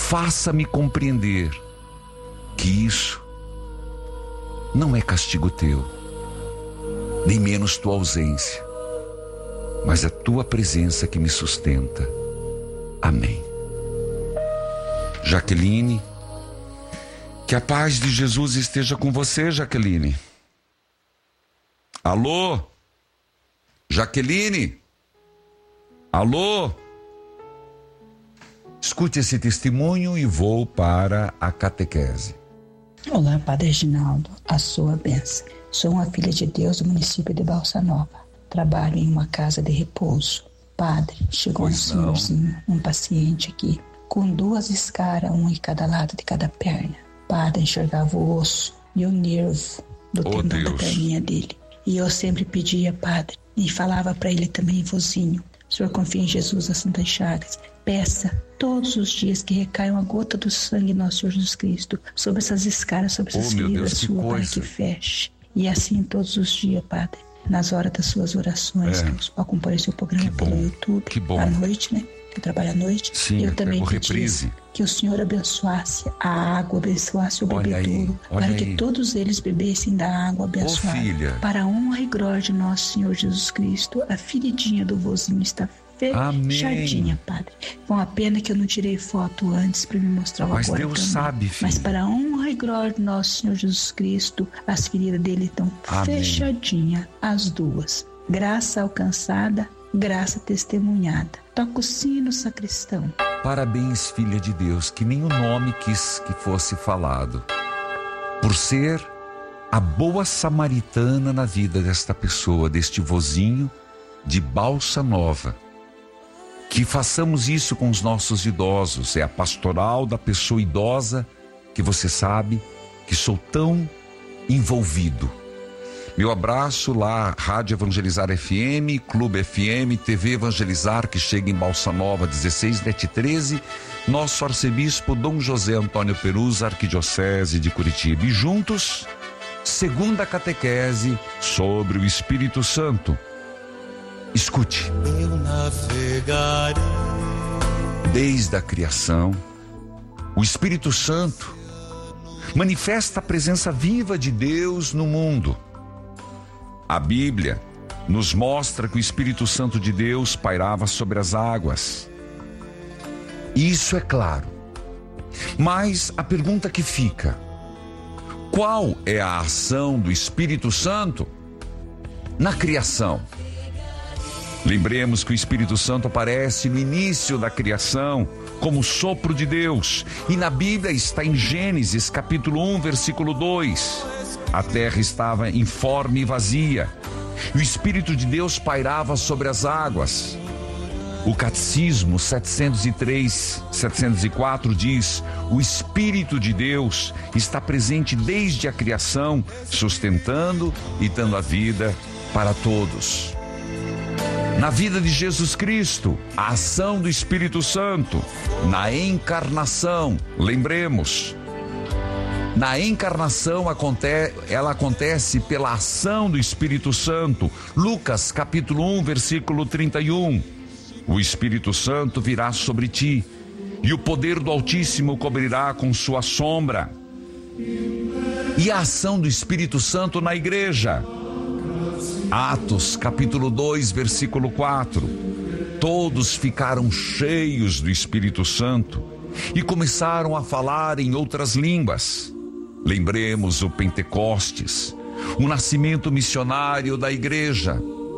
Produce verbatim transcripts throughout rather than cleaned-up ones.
faça-me compreender que isso não é castigo teu, nem menos tua ausência, mas a tua presença que me sustenta. Amém. Jaqueline, que a paz de Jesus esteja com você, Jaqueline. Alô? Jaqueline? Alô? Escute esse testemunho e vou para a catequese. Olá, Padre Reginaldo, a sua bênção. Sou uma filha de Deus do município de Balsa Nova. Trabalho em uma casa de repouso. Padre, chegou pois um não. senhorzinho, um paciente aqui, com duas escaras, um em cada lado de cada perna. Padre, enxergava o osso e o nervo do oh, tendão Deus. da perninha dele. E eu sempre pedia, Padre, e falava para ele também, vozinho, o senhor confia em Jesus, as Santas Chagas. Peça todos os dias que recaia uma gota do sangue de nosso Senhor Jesus Cristo sobre essas escaras, sobre essas oh, feridas suas, para que feche. E assim todos os dias, Padre, nas horas das suas orações, é. que eu acompanho seu programa pelo YouTube, que bom. à noite, né? Eu trabalho à noite. Sim, eu também reprise. que o Senhor abençoasse a água, abençoasse o bebedouro, para aí. que todos eles bebessem da água abençoada. Oh, filha. Para a honra e glória de nosso Senhor Jesus Cristo, a feridinha do vozinho está fechadinha, Padre. Com a pena que eu não tirei foto antes para me mostrar o Mas agora Deus também. sabe, filho. Mas para a honra e glória de nosso Senhor Jesus Cristo, as feridas dele estão fechadinhas, as duas. Graça alcançada, graça testemunhada. Toca o sino, sacristão. Parabéns, filha de Deus, que nem o nome quis que fosse falado. Por ser a boa samaritana na vida desta pessoa, deste vozinho de Balsa Nova. Que façamos isso com os nossos idosos. É a pastoral da pessoa idosa que você sabe que sou tão envolvido. Meu abraço lá, Rádio Evangelizar F M, Clube F M, T V Evangelizar, que chega em Balsa Nova, dezesseis, net treze, nosso arcebispo Dom José Antônio Perusa, Arquidiocese de Curitiba. E juntos, segunda catequese sobre o Espírito Santo. Escute. Eu navegarei. Desde a criação, o Espírito Santo manifesta a presença viva de Deus no mundo. A Bíblia nos mostra que o Espírito Santo de Deus pairava sobre as águas. Isso é claro. Mas a pergunta que fica: qual é a ação do Espírito Santo na criação? Lembremos que o Espírito Santo aparece no início da criação como sopro de Deus. E na Bíblia está em Gênesis capítulo um, versículo dois. A terra estava informe e vazia. E o Espírito de Deus pairava sobre as águas. O Catecismo setecentos e três, setecentos e quatro diz: o Espírito de Deus está presente desde a criação, sustentando e dando a vida para todos. Na vida de Jesus Cristo, a ação do Espírito Santo. Na encarnação, lembremos, na encarnação ela acontece pela ação do Espírito Santo. Lucas capítulo um, versículo trinta e um. O Espírito Santo virá sobre ti, e o poder do Altíssimo cobrirá com sua sombra. E a ação do Espírito Santo na igreja. Atos capítulo dois, versículo quatro. Todos ficaram cheios do Espírito Santo e começaram a falar em outras línguas. Lembremos o Pentecostes, o nascimento missionário da igreja.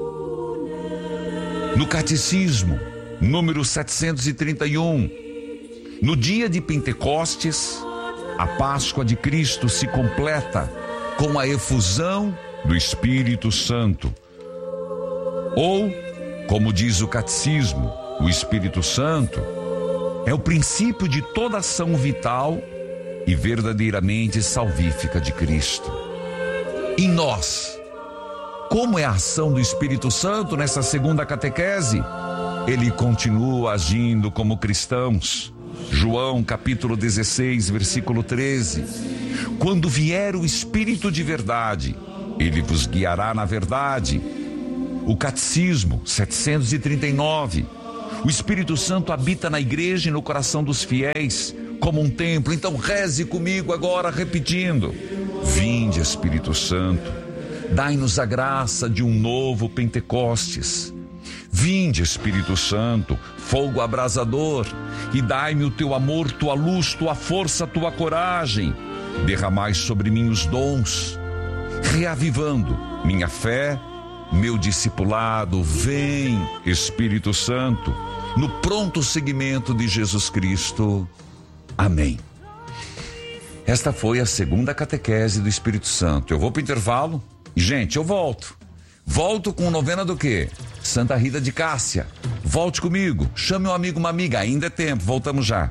No Catecismo, número setecentos e trinta e um, no dia de Pentecostes, a Páscoa de Cristo se completa com a efusão do Espírito Santo. Ou, como diz o Catecismo, o Espírito Santo é o princípio de toda ação vital e verdadeiramente salvífica de Cristo. Em nós, como é a ação do Espírito Santo nessa segunda catequese? Ele continua agindo como cristãos. João capítulo dezesseis, versículo treze. Quando vier o Espírito de verdade, ele vos guiará na verdade. O Catecismo setecentos e trinta e nove. O Espírito Santo habita na igreja e no coração dos fiéis como um templo. Então reze comigo agora, repetindo: vinde, Espírito Santo, dai-nos a graça de um novo Pentecostes. Vinde, Espírito Santo, fogo abrasador, e dai-me o teu amor, tua luz, tua força, tua coragem. Derramai sobre mim os dons, reavivando minha fé, meu discipulado. Vem, Espírito Santo, no pronto seguimento de Jesus Cristo. Amém. Esta foi a segunda catequese do Espírito Santo. Eu vou para o intervalo e, gente, eu volto. Volto com novena do quê? Santa Rita de Cássia. Volte comigo, chame um amigo, uma amiga, ainda é tempo, voltamos já.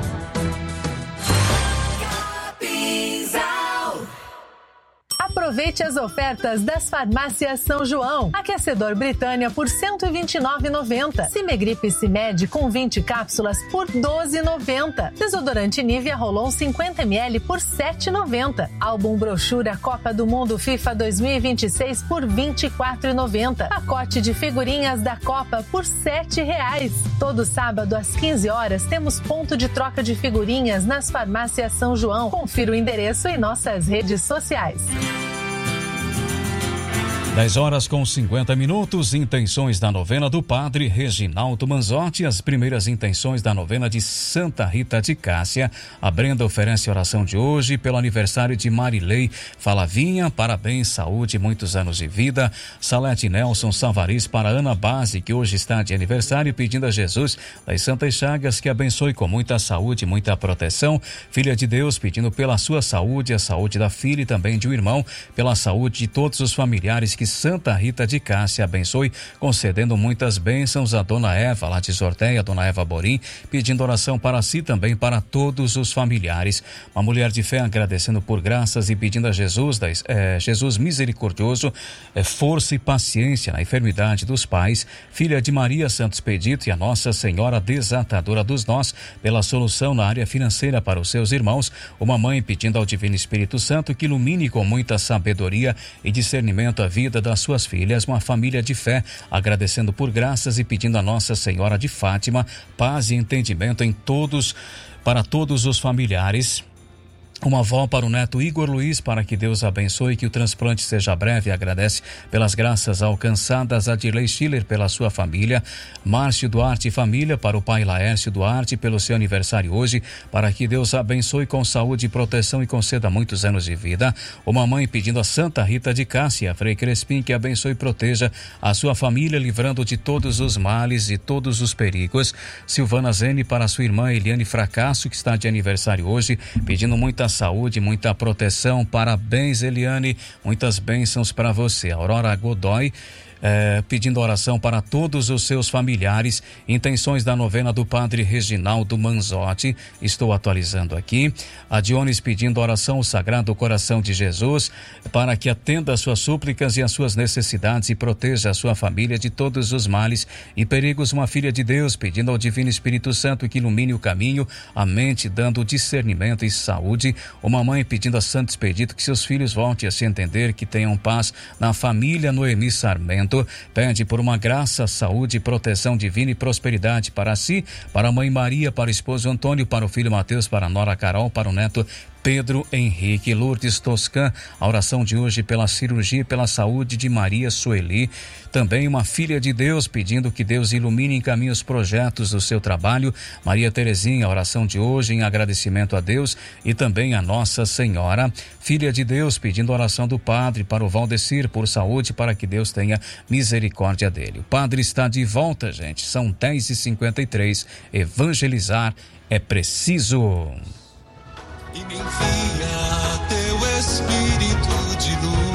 Aproveite as ofertas das farmácias São João. Aquecedor Britânia por cento e vinte e nove reais e noventa centavos. Cimegripe Cimed com vinte cápsulas por doze reais e noventa centavos. Desodorante Nivea Rolon cinquenta mililitros por sete reais e noventa centavos. Álbum brochura Copa do Mundo FIFA dois mil e vinte e seis por vinte e quatro reais e noventa centavos. Pacote de figurinhas da Copa por sete reais. Todo sábado às quinze horas temos ponto de troca de figurinhas nas farmácias São João. Confira o endereço em nossas redes sociais. dez horas com cinquenta minutos, intenções da novena do Padre Reginaldo Manzotti, as primeiras intenções da novena de Santa Rita de Cássia. A Brenda oferece a oração de hoje pelo aniversário de Marilei Falavinha, parabéns, saúde, muitos anos de vida. Salete Nelson Savariz para Ana Base, que hoje está de aniversário, pedindo a Jesus das Santas Chagas que abençoe com muita saúde, muita proteção. Filha de Deus, pedindo pela sua saúde, a saúde da filha e também de um irmão, pela saúde de todos os familiares que Santa Rita de Cássia abençoe, concedendo muitas bênçãos a Dona Eva, lá de Sorteia, Dona Eva Borim, pedindo oração para si também, para todos os familiares. Uma mulher de fé agradecendo por graças e pedindo a Jesus, eh, Jesus misericordioso, eh, força e paciência na enfermidade dos pais. Filha de Maria Santos Pedito e a Nossa Senhora Desatadora dos Nós, pela solução na área financeira para os seus irmãos. Uma mãe pedindo ao Divino Espírito Santo que ilumine com muita sabedoria e discernimento a vida das suas filhas. Uma família de fé agradecendo por graças e pedindo a Nossa Senhora de Fátima paz e entendimento em todos, para todos os familiares. Uma avó para o neto Igor Luiz, para que Deus abençoe, que o transplante seja breve. Agradece pelas graças alcançadas a Dirley Schiller pela sua família. Márcio Duarte e família para o pai Laércio Duarte pelo seu aniversário hoje, para que Deus abençoe com saúde e proteção e conceda muitos anos de vida. Uma mãe pedindo a Santa Rita de Cássia, Frei Crespim, que abençoe e proteja a sua família, livrando de todos os males e todos os perigos. Silvana Zene para a sua irmã Eliane Fracasso, que está de aniversário hoje, pedindo muita saúde, muita proteção. Parabéns, Eliane, muitas bênçãos para você. Aurora Godoy É, pedindo oração para todos os seus familiares, intenções da novena do Padre Reginaldo Manzotti, estou atualizando aqui. A Dionis pedindo oração ao Sagrado Coração de Jesus, para que atenda as suas súplicas e as suas necessidades e proteja a sua família de todos os males e perigos. Uma filha de Deus pedindo ao Divino Espírito Santo que ilumine o caminho, a mente, dando discernimento e saúde. Uma mãe pedindo a Santo Expedito que seus filhos voltem a se entender, que tenham paz na família. Noemi Sarmento pede por uma graça, saúde, proteção divina e prosperidade para si, para a mãe Maria, para o esposo Antônio, para o filho Mateus, para a nora Carol, para o neto Pedro Henrique. Lourdes Toscan, a oração de hoje pela cirurgia e pela saúde de Maria Sueli. Também uma filha de Deus pedindo que Deus ilumine e encaminhe os projetos do seu trabalho. Maria Terezinha, a oração de hoje em agradecimento a Deus e também a Nossa Senhora. Filha de Deus pedindo a oração do Padre para o Valdecir por saúde, para que Deus tenha misericórdia dele. O Padre está de volta, gente. São dez e cinquenta e três. Evangelizar é preciso. E me envia teu Espírito de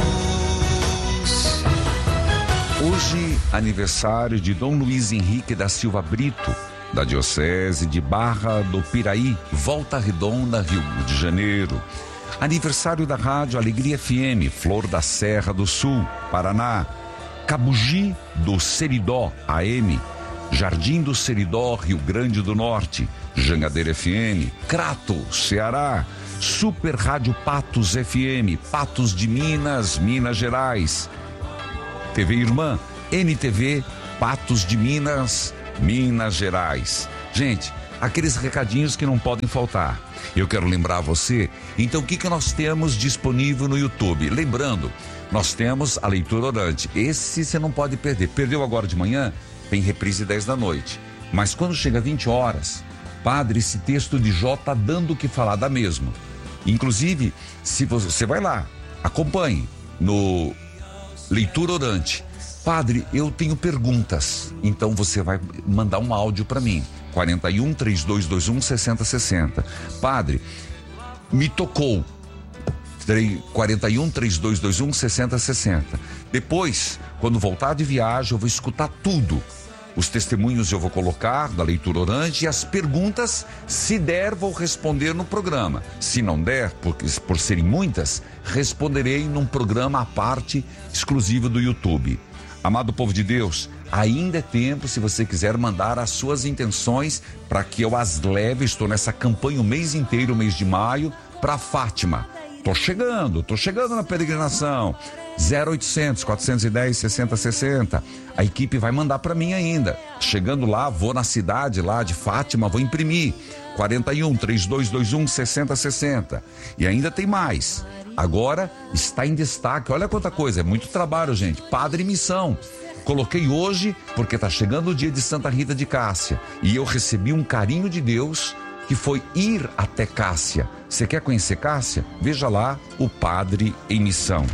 luz. Hoje, aniversário de Dom Luiz Henrique da Silva Brito, da Diocese de Barra do Piraí, Volta Redonda, Rio de Janeiro. Aniversário da Rádio Alegria F M, Flor da Serra do Sul, Paraná. Cabugi do Seridó, A M. Jardim do Seridó, Rio Grande do Norte. Jangadeira F M, Crato, Ceará. Super Rádio Patos F M, Patos de Minas, Minas Gerais. T V Irmã, N T V, Patos de Minas, Minas Gerais. Gente, aqueles recadinhos que não podem faltar. Eu quero lembrar você, então o que, que nós temos disponível no YouTube? Lembrando, nós temos a leitura orante. Esse você não pode perder. Perdeu agora de manhã? Tem reprise dez da noite. Mas quando chega vinte horas, padre, esse texto de Jó está dando o que falar, dá mesmo. Inclusive, se você, você vai lá, acompanhe no leitura orante. Padre, eu tenho perguntas. Então você vai mandar um áudio para mim. quarenta e um, trinta e dois vinte e um, sessenta sessenta. Padre, me tocou. quarenta e um, trinta e dois vinte e um, sessenta sessenta. Depois, quando voltar de viagem, eu vou escutar tudo. Os testemunhos eu vou colocar da leitura orante e as perguntas, se der, vou responder no programa. Se não der, porque, por serem muitas, responderei num programa à parte, exclusivo do YouTube. Amado povo de Deus, ainda é tempo, se você quiser mandar as suas intenções para que eu as leve. Estou nessa campanha o mês inteiro, o mês de maio, para Fátima. Tô chegando, tô chegando na peregrinação. zero oitocentos, quatrocentos e dez, sessenta sessenta. A equipe vai mandar para mim ainda. Chegando lá, vou na cidade lá de Fátima, vou imprimir. quarenta e um, trinta e dois vinte e um, sessenta sessenta. E ainda tem mais. Agora está em destaque. Olha quanta coisa, é muito trabalho, gente. Padre Missão. Coloquei hoje porque está chegando o dia de Santa Rita de Cássia. E eu recebi um carinho de Deus que foi ir até Cássia. Você quer conhecer Cássia? Veja lá o Padre em Missão.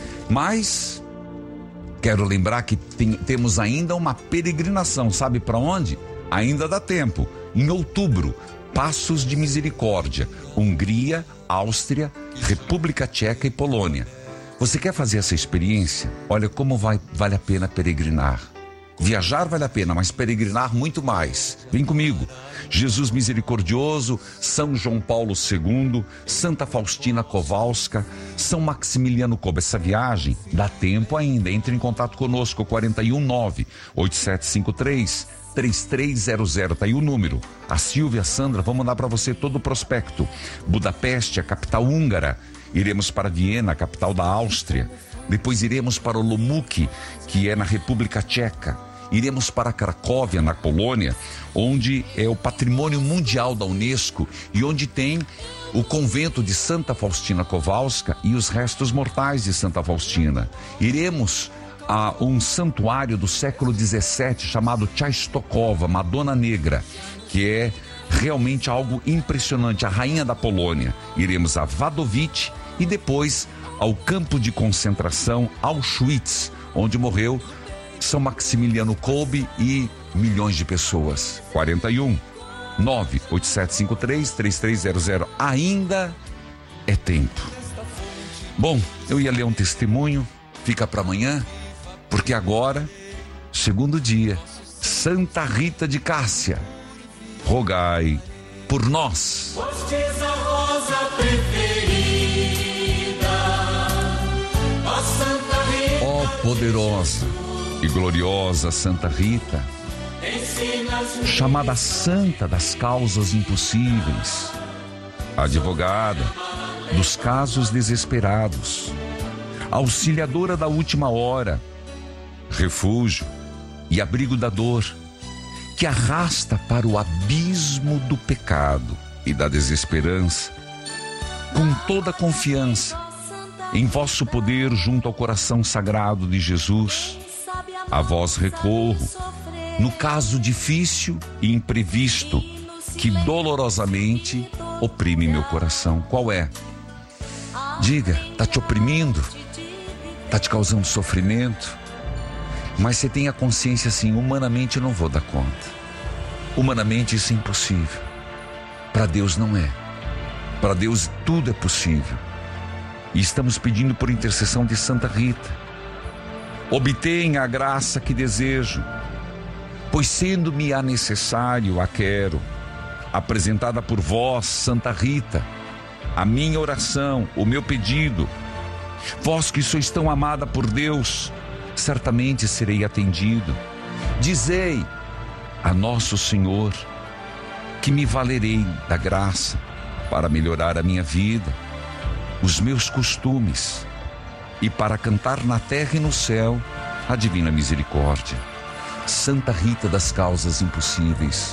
Mas quero lembrar que tem, temos ainda uma peregrinação, sabe para onde? Ainda dá tempo, em outubro, Passos de Misericórdia, Hungria, Áustria, República Tcheca e Polônia. Você quer fazer essa experiência? Olha como vai, vale a pena peregrinar. Viajar vale a pena, mas peregrinar muito mais. Vem comigo. Jesus Misericordioso, São João Paulo segundo, Santa Faustina Kowalska, São Maximiliano Kolbe. Essa viagem dá tempo ainda. Entre em contato conosco, quarenta e um, nove, oito sete cinco três, três três zero zero. Tá aí o número. A Silvia, a Sandra vão mandar para você todo o prospecto. Budapeste, a capital húngara. Iremos para Viena, a capital da Áustria. Depois iremos para Olomouc, que é na República Tcheca. Iremos para Cracóvia, na Polônia, onde é o patrimônio mundial da Unesco e onde tem o convento de Santa Faustina Kowalska e os restos mortais de Santa Faustina. Iremos a um santuário do século dezessete chamado Częstochowa, Madonna Negra, que é realmente algo impressionante, a rainha da Polônia. Iremos a Wadowice e depois ao campo de concentração Auschwitz, onde morreu São Maximiliano Kolbe e milhões de pessoas. quarenta e um, nove oito sete cinco três, três três zero zero. Ainda é tempo. Bom, eu ia ler um testemunho, fica para amanhã, porque agora, segundo dia, Santa Rita de Cássia, rogai por nós. Ó poderosa e gloriosa Santa Rita, chamada Santa das causas impossíveis, advogada dos casos desesperados, auxiliadora da última hora, refúgio e abrigo da dor, que arrasta para o abismo do pecado e da desesperança, com toda a confiança em vosso poder junto ao coração sagrado de Jesus. A vós recorro no caso difícil e imprevisto que dolorosamente oprime meu coração. Qual é? Diga, tá te oprimindo? Tá te causando sofrimento? Mas você tem a consciência assim, humanamente eu não vou dar conta. Humanamente isso é impossível. Para Deus não é. Para Deus tudo é possível. E estamos pedindo por intercessão de Santa Rita. Obtenha a graça que desejo, pois sendo-me a necessário, a quero. Apresentada por vós, Santa Rita, a minha oração, o meu pedido. Vós que sois tão amada por Deus, certamente serei atendido. Dizei a nosso Senhor que me valerei da graça para melhorar a minha vida, os meus costumes e para cantar na terra e no céu a divina misericórdia. Santa Rita das causas impossíveis,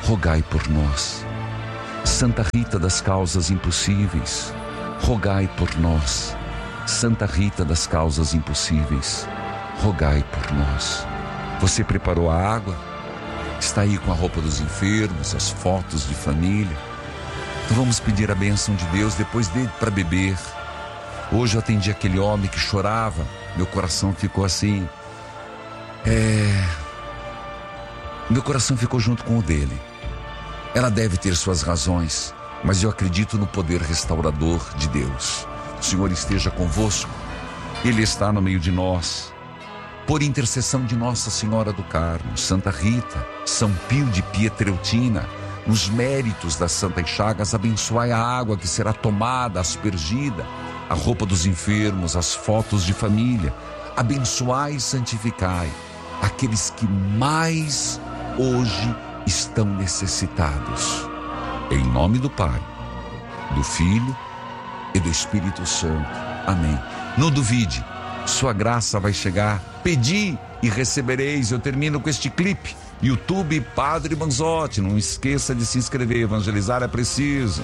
rogai por nós. Santa Rita das Causas Impossíveis, rogai por nós. Santa Rita das Causas Impossíveis, rogai por nós. Você preparou a água? Está aí com a roupa dos enfermos, as fotos de família. Então vamos pedir a bênção de Deus depois dele para beber. Hoje eu atendi aquele homem que chorava, meu coração ficou assim, é... meu coração ficou junto com o dele. Ela deve ter suas razões, mas eu acredito no poder restaurador de Deus. O Senhor esteja convosco, Ele está no meio de nós. Por intercessão de Nossa Senhora do Carmo, Santa Rita, São Pio de Pietreutina, nos méritos das Santas Chagas, abençoai a água que será tomada, aspergida, a roupa dos enfermos, as fotos de família. Abençoai e santificai aqueles que mais hoje estão necessitados. Em nome do Pai, do Filho e do Espírito Santo. Amém. Não duvide, sua graça vai chegar. Pedi e recebereis. Eu termino com este clipe. YouTube Padre Manzotti. Não esqueça de se inscrever. Evangelizar é preciso.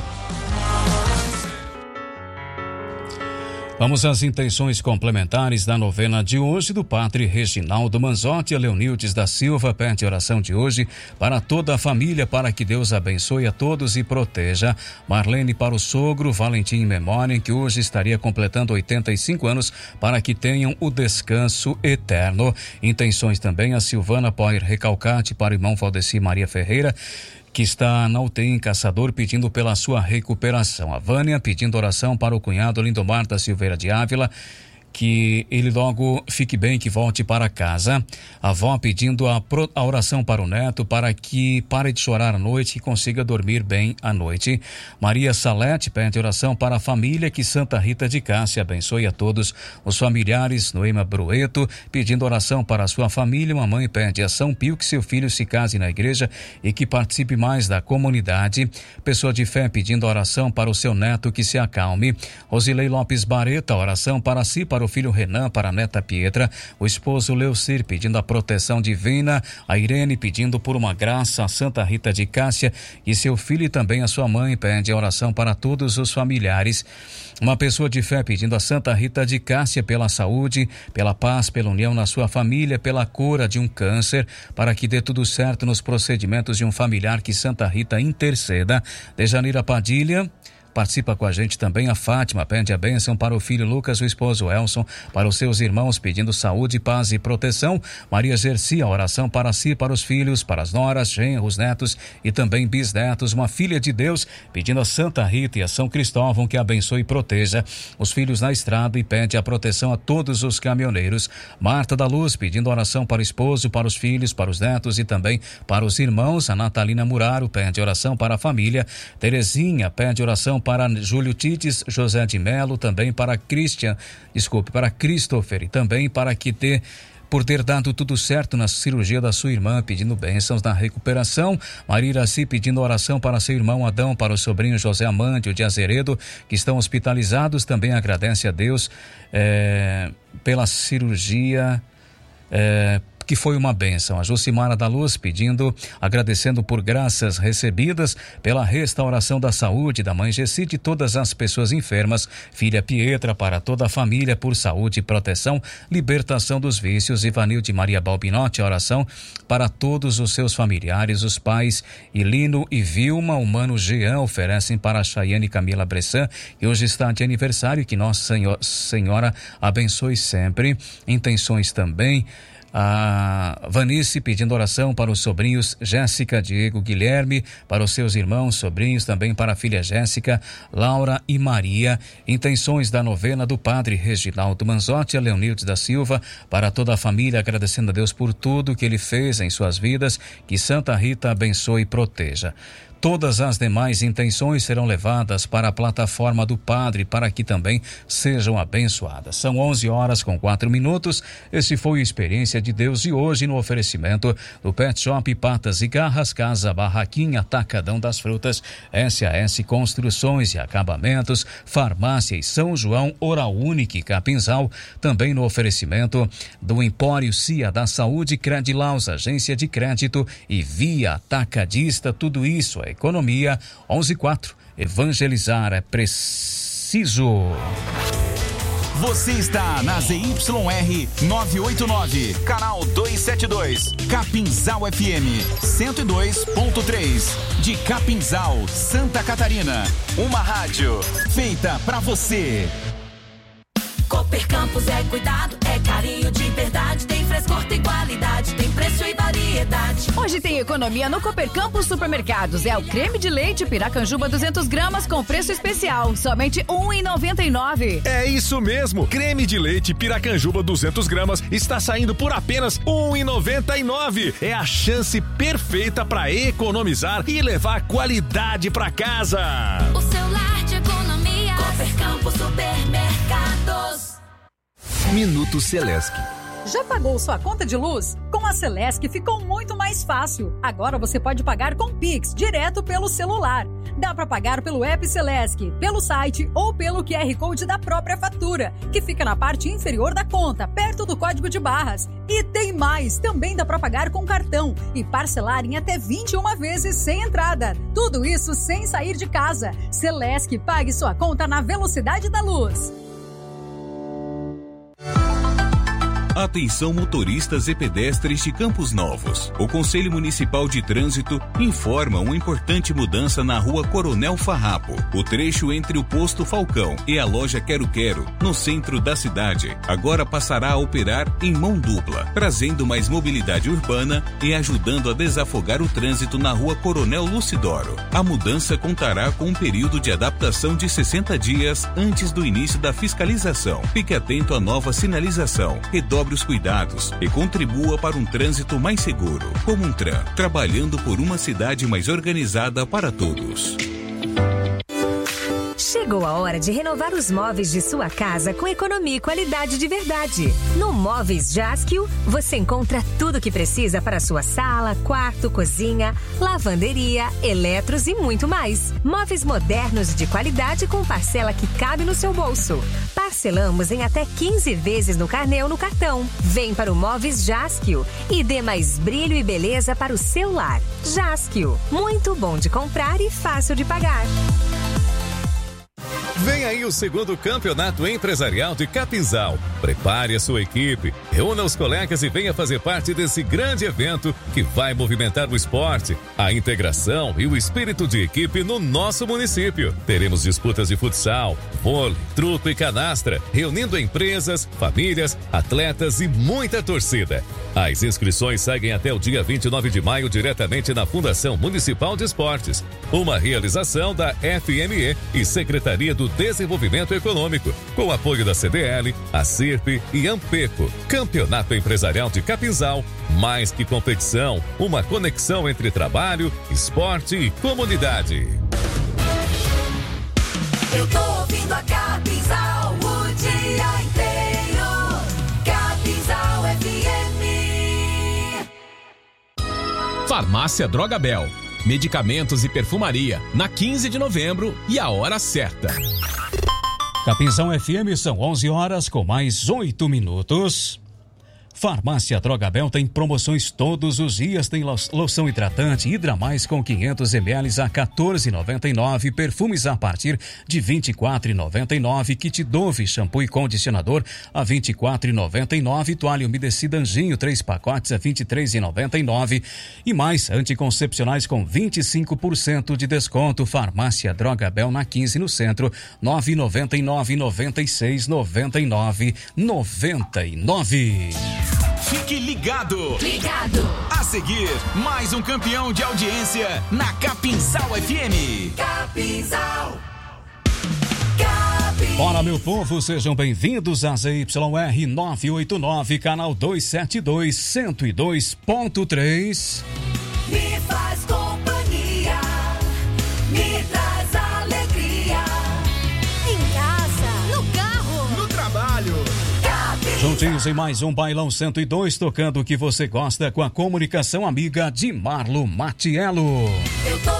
Vamos às intenções complementares da novena de hoje do Padre Reginaldo Manzotti. A Leonildes da Silva pede oração de hoje para toda a família, para que Deus abençoe a todos e proteja. Marlene para o sogro, Valentim em memória, que hoje estaria completando oitenta e cinco anos, para que tenham o descanso eterno. Intenções também a Silvana Poir Recalcate para o irmão Valdeci Maria Ferreira, que está na U T I em Caçador, pedindo pela sua recuperação. A Vânia pedindo oração para o cunhado Lindomar da Silveira de Ávila, que ele logo fique bem, que volte para casa. A avó pedindo a, pro, a oração para o neto, para que pare de chorar à noite e consiga dormir bem à noite. Maria Salete pede oração para a família, que Santa Rita de Cássia abençoe a todos os familiares. Noema Brueto pedindo oração para a sua família. Mamãe pede a São Pio que seu filho se case na igreja e que participe mais da comunidade. Pessoa de fé pedindo oração para o seu neto, que se acalme. Rosilei Lopes Bareta, oração para si, para o filho Renan, para a neta Pietra. O esposo Leucir pedindo a proteção divina. A Irene pedindo por uma graça a Santa Rita de Cássia, e seu filho e também a sua mãe pede a oração para todos os familiares. Uma pessoa de fé pedindo a Santa Rita de Cássia pela saúde, pela paz, pela união na sua família, pela cura de um câncer, para que dê tudo certo nos procedimentos de um familiar, que Santa Rita interceda. Dejanira Padilha participa com a gente também. A Fátima pede a bênção para o filho Lucas, o esposo Elson, para os seus irmãos, pedindo saúde, paz e proteção. Maria Gercia, oração para si, para os filhos, para as noras, genros, netos e também bisnetos. Uma filha de Deus pedindo a Santa Rita e a São Cristóvão que abençoe e proteja os filhos na estrada, e pede a proteção a todos os caminhoneiros. Marta da Luz pedindo oração para o esposo, para os filhos, para os netos e também para os irmãos. A Natalina Muraro pede oração para a família. Terezinha pede oração para Júlio Tites, José de Melo, também para Christian, desculpe, para Christopher, e também para que ter, por ter dado tudo certo na cirurgia da sua irmã, pedindo bênçãos na recuperação. Maria Iraci pedindo oração para seu irmão Adão, para o sobrinho José Amândio de Azeredo, que estão hospitalizados. Também agradece a Deus é, pela cirurgia, é, que foi uma bênção. A Josimara da Luz pedindo, agradecendo por graças recebidas, pela restauração da saúde da mãe Gessi, de todas as pessoas enfermas, filha Pietra, para toda a família, por saúde e proteção, libertação dos vícios. Ivanilde Maria Balbinotti, a oração para todos os seus familiares, os pais Ilino e Vilma. O mano Jean oferecem para a Chayane Camila Bressan, que hoje está de aniversário, que Nossa Senhora abençoe sempre. Intenções também a Vanice pedindo oração para os sobrinhos Jéssica, Diego, Guilherme, para os seus irmãos, sobrinhos, também para a filha Jéssica, Laura e Maria. Intenções da novena do Padre Reginaldo Manzotti. A Leonildes da Silva, para toda a família, agradecendo a Deus por tudo que ele fez em suas vidas, que Santa Rita abençoe e proteja. Todas as demais intenções serão levadas para a plataforma do Padre para que também sejam abençoadas. São onze horas com quatro minutos. Esse foi a Experiência de Deus de hoje no oferecimento do Pet Shop Patas e Garras, Casa Barraquinha, Atacadão das Frutas, S A S Construções e Acabamentos, Farmácia e São João, Oral Unique Capinzal, também no oferecimento do Empório Cia da Saúde, Credilaus, Agência de Crédito e Via Atacadista. Tudo isso é economia. Onze e quatro. Evangelizar é preciso. Você está na Z Y R novecentos e oitenta e nove, canal duzentos e setenta e dois, Capinzal F M cento e dois ponto três, de Capinzal, Santa Catarina. Uma rádio feita pra você. Cooper Campus é cuidado, é carinho de verdade, tem frescor, tem qualidade, tem preço e variedade. Hoje tem economia no Cooper Campus Supermercados. É o creme de leite Piracanjuba duzentos gramas com preço especial, somente um real e noventa e nove centavos. É isso mesmo, creme de leite Piracanjuba duzentos gramas está saindo por apenas um real e noventa e nove centavos. É a chance perfeita para economizar e levar qualidade para casa. O seu lar de economia, Cooper Campus Supermercados. Minuto Celesc. Já pagou sua conta de luz? Com a Celesc ficou muito mais fácil. Agora você pode pagar com Pix, direto pelo celular. Dá para pagar pelo app Celesc, pelo site ou pelo Q R Code da própria fatura, que fica na parte inferior da conta, perto do código de barras. E tem mais, também dá para pagar com cartão e parcelar em até vinte e uma vezes sem entrada. Tudo isso sem sair de casa. Celesc, pague sua conta na velocidade da luz. Atenção motoristas e pedestres de Campos Novos. O Conselho Municipal de Trânsito informa uma importante mudança na rua Coronel Farrapo. O trecho entre o posto Falcão e a loja Quero Quero, no centro da cidade, agora passará a operar em mão dupla, trazendo mais mobilidade urbana e ajudando a desafogar o trânsito na rua Coronel Lucidoro. A mudança contará com um período de adaptação de sessenta dias antes do início da fiscalização. Fique atento à nova sinalização. Redobre os cuidados e contribua para um trânsito mais seguro. Comuntran, trabalhando por uma cidade mais organizada para todos. Chegou a hora de renovar os móveis de sua casa com economia e qualidade de verdade. No Móveis Jaskio, você encontra tudo o que precisa para sua sala, quarto, cozinha, lavanderia, eletros e muito mais. Móveis modernos de qualidade com parcela que cabe no seu bolso. Parcelamos em até quinze vezes no carnê ou no cartão. Vem para o Móveis Jaskio e dê mais brilho e beleza para o seu lar. Jaskio, muito bom de comprar e fácil de pagar. Vem aí o segundo campeonato empresarial de Capinzal. Prepare a sua equipe, reúna os colegas e venha fazer parte desse grande evento que vai movimentar o esporte, a integração e o espírito de equipe no nosso município. Teremos disputas de futsal, vôlei, truco e canastra, reunindo empresas, famílias, atletas e muita torcida. As inscrições seguem até o dia vinte e nove de maio diretamente na Fundação Municipal de Esportes. Uma realização da F M E e Secretaria do Desenvolvimento Econômico, com o apoio da C D L, a CIRP e Ampeco. Campeonato Empresarial de Capinzal, mais que competição, uma conexão entre trabalho, esporte e comunidade. Eu tô ouvindo a Capinzal o dia inteiro. Capinzal F M. Farmácia Drogabel. Medicamentos e perfumaria, na quinze de novembro e a hora certa. Capinzal F M, são onze horas com mais oito minutos. Farmácia Drogabel tem promoções todos os dias. Tem loção hidratante Hidra Mais com quinhentos mililitros a quatorze reais e noventa e nove centavos. Perfumes a partir de vinte e quatro reais e noventa e nove centavos. Kit Dove, shampoo e condicionador a vinte e quatro reais e noventa e nove centavos. Toalha umedecida Anjinho, três pacotes a vinte e três reais e noventa e nove centavos. E mais anticoncepcionais com vinte e cinco por cento de desconto. Farmácia Drogabel na quinze no centro. nove nove nove, noventa e seis, noventa e nove, noventa e nove. Fique ligado! Ligado! A seguir, mais um campeão de audiência na Capinzal F M. Capinzal! Olá, meu povo, sejam bem-vindos a Z Y R novecentos e oitenta e nove, canal duzentos e setenta e dois, cento e dois ponto três. Me faz companhia. Juntinhos em mais um Bailão cento e dois, tocando o que você gosta com a comunicação amiga de Marlo Matiello. Eu tô